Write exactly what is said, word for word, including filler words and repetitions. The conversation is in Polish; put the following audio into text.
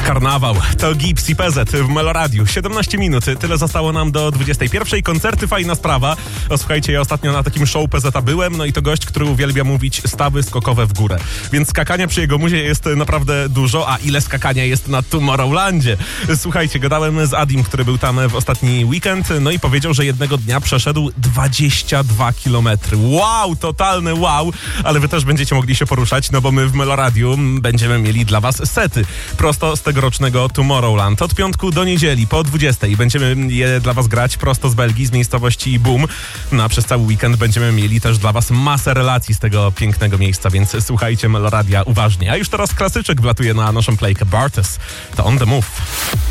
Karnawał, to Gips i P Z w Meloradiu. siedemnaście minut, tyle zostało nam do dwudziestej pierwszej. Koncerty, fajna sprawa. O, słuchajcie, ja ostatnio na takim show P Z byłem, no i to gość, który uwielbia mówić stawy skokowe w górę. Więc skakania przy jego muzie jest naprawdę dużo, a ile skakania jest na Tomorrowlandzie. Słuchajcie, gadałem z Adim, który był tam w ostatni weekend, no i powiedział, że jednego dnia przeszedł dwadzieścia dwa kilometry. Wow, totalny wow, ale wy też będziecie mogli się poruszać, no bo my w Meloradiu będziemy mieli dla was sety prosto z tegorocznego Tomorrowland. Od piątku do niedzieli po dwudziestej będziemy je dla was grać prosto z Belgii, z miejscowości Boom. No a przez cały weekend będziemy mieli też dla was masę relacji z tego pięknego miejsca, więc słuchajcie Meloradia uważnie. A już teraz klasyczek wlatuje na naszą playkę. Bartes, to On The Move.